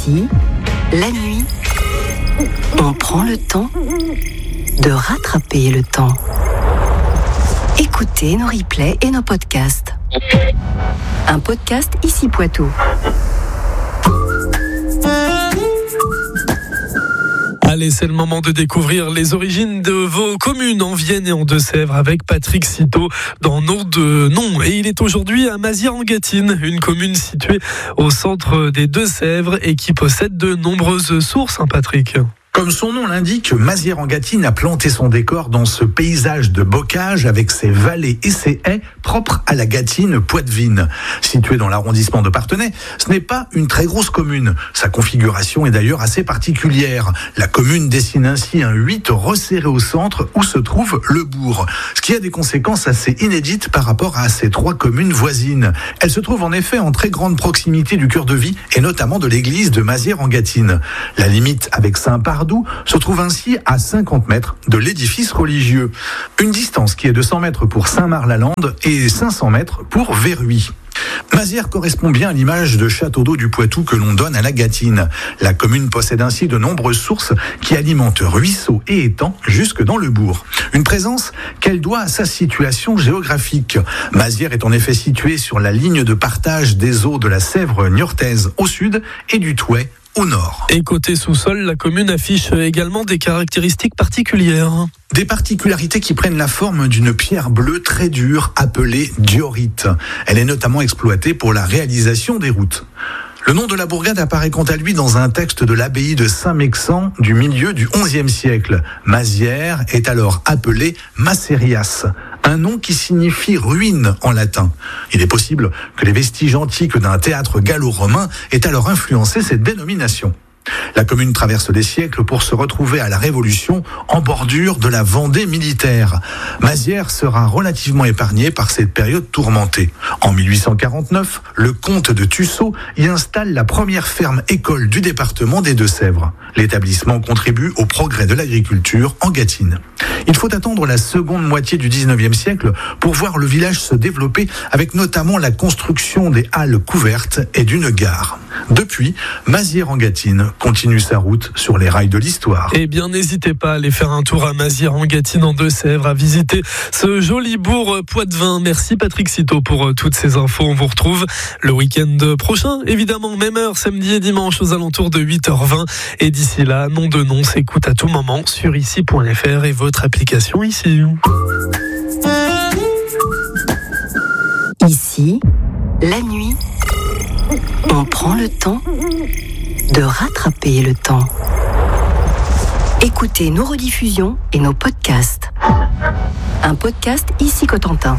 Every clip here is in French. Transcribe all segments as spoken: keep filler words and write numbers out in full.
Ici, la nuit, on prend le temps de rattraper le temps. Écoutez nos replays et nos podcasts. Un podcast Ici Poitou. Allez, c'est le moment de découvrir les origines de vos communes en Vienne et en Deux-Sèvres avec Patrick Citeaux dans Nom de Nom. Et il est aujourd'hui à Mazières-en-Gâtine, une commune située au centre des Deux-Sèvres et qui possède de nombreuses sources, hein, Patrick. Comme son nom l'indique, Mazières-en-Gâtine a planté son décor dans ce paysage de bocage avec ses vallées et ses haies propres à la Gâtine poitevine. Située dans l'arrondissement de Parthenay, ce n'est pas une très grosse commune. Sa configuration est d'ailleurs assez particulière. La commune dessine ainsi un huit resserré au centre où se trouve le bourg, ce qui a des conséquences assez inédites par rapport à ces trois communes voisines. Elle se trouve en effet en très grande proximité du cœur de vie et notamment de l'église de Mazières-en-Gâtine. La limite avec Saint-Pardoux se trouve ainsi à cinquante mètres de l'édifice religieux. Une distance qui est de cent mètres pour Saint-Marc-la-Lande et cinq cents mètres pour Verhuy. Mazières correspond bien à l'image de château d'eau du Poitou que l'on donne à la Gâtine. La commune possède ainsi de nombreuses sources qui alimentent ruisseaux et étangs jusque dans le bourg. Une présence qu'elle doit à sa situation géographique. Mazières est en effet située sur la ligne de partage des eaux de la Sèvre niortaise au sud et du Thouet au nord. Et côté sous-sol, la commune affiche également des caractéristiques particulières. Des particularités qui prennent la forme d'une pierre bleue très dure appelée diorite. Elle est notamment exploitée pour la réalisation des routes. Le nom de la bourgade apparaît quant à lui dans un texte de l'abbaye de Saint-Mexan du milieu du onzième siècle. Mazières est alors appelée Macerias, un nom qui signifie ruine en latin. Il est possible que les vestiges antiques d'un théâtre gallo-romain aient alors influencé cette dénomination. La commune traverse des siècles pour se retrouver à la Révolution en bordure de la Vendée militaire. Mazières sera relativement épargnée par cette période tourmentée. En mille huit cent quarante-neuf, le comte de Tussaud y installe la première ferme-école du département des Deux-Sèvres. L'établissement contribue au progrès de l'agriculture en Gâtine. Il faut attendre la seconde moitié du dix-neuvième siècle pour voir le village se développer avec notamment la construction des halles couvertes et d'une gare. Depuis, Mazières-en-Gâtine continue sa route sur les rails de l'histoire. Eh bien, n'hésitez pas à aller faire un tour à Mazières-en-Gâtine en Deux-Sèvres, à visiter ce joli bourg poitevin. Merci Patrick Citeaux pour toutes ces infos. On vous retrouve le week-end prochain, évidemment, même heure, samedi et dimanche aux alentours de huit heures vingt. Et d'ici là, Nom de Nom s'écoute à tout moment sur ici point f r et votre application ici. Ici, la nuit, on prend le temps de rattraper le temps. Écoutez nos rediffusions et nos podcasts. Un podcast Ici Cotentin.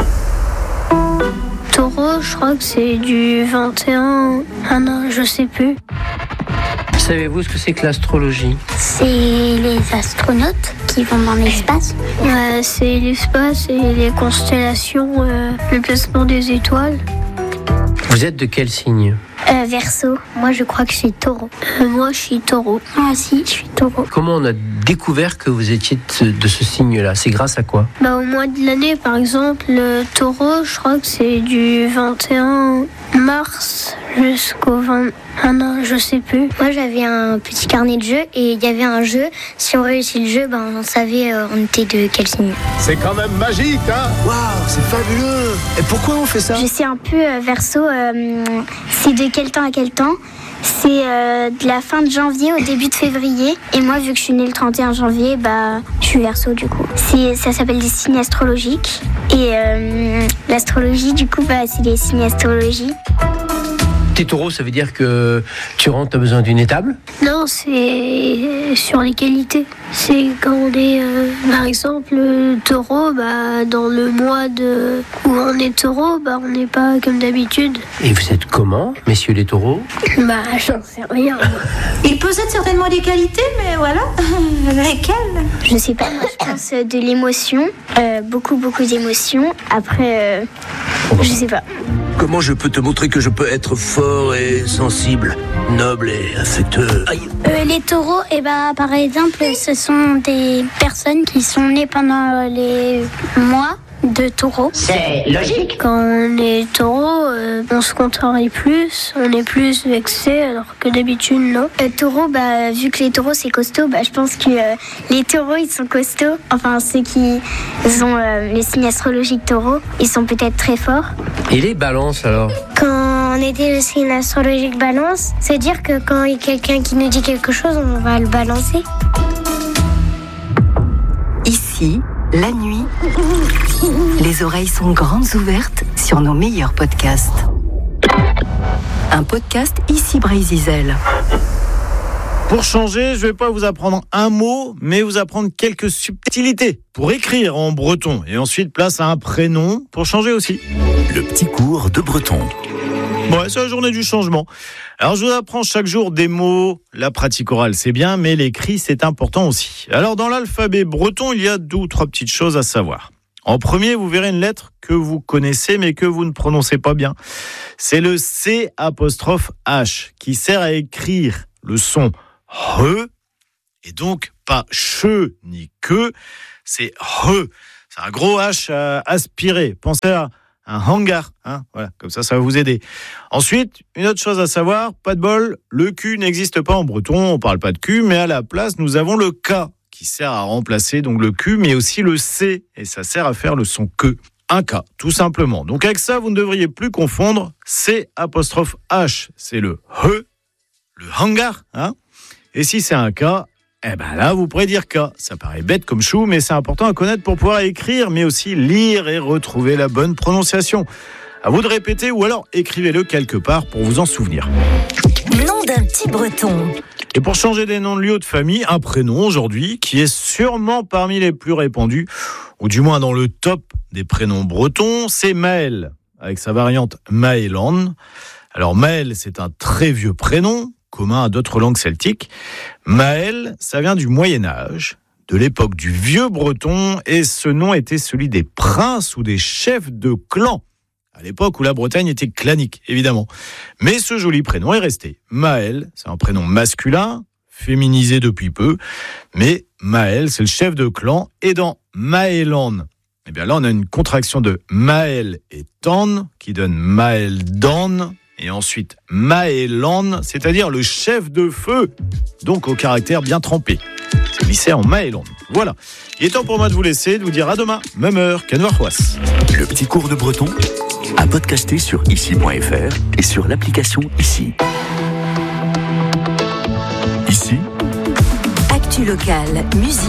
Taureau, je crois que c'est du vingt et un. Ah non, je sais plus. Savez-vous ce que c'est que l'astrologie ? C'est les astronautes qui vont dans l'espace. Euh, c'est l'espace et les constellations, euh, le placement des étoiles. Vous êtes de quel signe ? Euh, Verseau. Moi, je crois que je suis taureau. Euh, moi, je suis taureau. Ah si, je suis taureau. Comment on a découvert que vous étiez de ce, de ce signe-là ? C'est grâce à quoi ? Bah, au mois de l'année, par exemple, le taureau, je crois que c'est du vingt et un mars jusqu'au vingt... Ah non, je sais plus. Moi, j'avais un petit carnet de jeux et il y avait un jeu. Si on réussit le jeu, ben, on savait euh, on était de quel signe. C'est quand même magique, hein ? Waouh, c'est fabuleux. Et pourquoi on fait ça ? Je sais un peu, euh, Verseau, euh, c'est de quel temps à quel temps ? C'est euh, de la fin de janvier au début de février. Et moi, vu que je suis née le trente et un janvier, bah, je suis Verseau du coup. C'est, ça s'appelle des signes astrologiques. Et euh, l'astrologie, du coup, bah, c'est les signes astrologiques. T'es taureau, ça veut dire que tu rentres, t'as besoin d'une étable ? Non, c'est sur les qualités. C'est quand on est, euh, par exemple, taureau, bah, dans le mois de... où on est taureau, bah, on n'est pas comme d'habitude. Et vous êtes comment, messieurs les taureaux ? Bah, j'en sais rien. Il possède certainement des qualités, mais voilà, lesquelles ? Je sais pas, moi, je pense de l'émotion, euh, beaucoup, beaucoup d'émotions. Après, euh, je sais pas. Comment je peux te montrer que je peux être fort et sensible, noble et affectueux ? Aïe. Euh, les taureaux, eh ben, par exemple, ce sont des personnes qui sont nées pendant les mois de taureau. C'est logique. Quand on est taureau, euh, on se contrarie plus, on est plus vexé, alors que d'habitude, non. Euh, taureau, bah, vu que les taureaux, c'est costaud, bah, je pense que euh, les taureaux, ils sont costauds. Enfin, ceux qui ont euh, le signe astrologique taureau, ils sont peut-être très forts. Et les balances, alors? Quand on était le signe astrologique balance, c'est-à-dire que quand il y a quelqu'un qui nous dit quelque chose, on va le balancer. Ici, la nuit, les oreilles sont grandes ouvertes sur nos meilleurs podcasts. Un podcast Ici Brésil. Pour changer, je vais pas vous apprendre un mot, mais vous apprendre quelques subtilités pour écrire en breton. Et ensuite, place à un prénom pour changer aussi. Le petit cours de breton. Ouais, c'est la journée du changement. Alors, je vous apprends chaque jour des mots. La pratique orale, c'est bien, mais l'écrit, c'est important aussi. Alors, dans l'alphabet breton, il y a deux ou trois petites choses à savoir. En premier, vous verrez une lettre que vous connaissez, mais que vous ne prononcez pas bien. C'est le C apostrophe H, qui sert à écrire le son RE, et donc pas CHE ni QUE, c'est RE. C'est un gros H à aspirer. Pensez à un hangar, hein, voilà, comme ça, ça va vous aider. Ensuite, une autre chose à savoir, pas de bol, le Q n'existe pas en breton, on parle pas de Q, mais à la place, nous avons le K, qui sert à remplacer donc le Q, mais aussi le C, et ça sert à faire le son que. Un K, tout simplement. Donc avec ça, vous ne devriez plus confondre C apostrophe H, c'est le H, le hangar, hein. Et si c'est un K, eh ben là, vous pourrez dire K. Ça paraît bête comme chou, mais c'est important à connaître pour pouvoir écrire, mais aussi lire et retrouver la bonne prononciation. À vous de répéter ou alors écrivez-le quelque part pour vous en souvenir. Nom d'un petit breton. Et pour changer des noms de lieux ou de famille, un prénom aujourd'hui qui est sûrement parmi les plus répandus, ou du moins dans le top des prénoms bretons, c'est Maël, avec sa variante Maëlan. Alors Maël, c'est un très vieux prénom, commun à d'autres langues celtiques. Maël, ça vient du Moyen-Âge, de l'époque du vieux breton, et ce nom était celui des princes ou des chefs de clan, à l'époque où la Bretagne était clanique, évidemment. Mais ce joli prénom est resté. Maël, c'est un prénom masculin, féminisé depuis peu, mais Maël, c'est le chef de clan, et dans Maëlan, eh bien là, on a une contraction de Maël et Tan, qui donne Maëldan, et ensuite Maëlan, c'est-à-dire le chef de feu, donc au caractère bien trempé. C'est lissé en Maëlan. Voilà. Il est temps pour moi de vous laisser, de vous dire à demain, même heure, Canvarrois. Le petit cours de breton à podcaster sur ici point f r et sur l'application Ici. Ici. Actu locale, musique.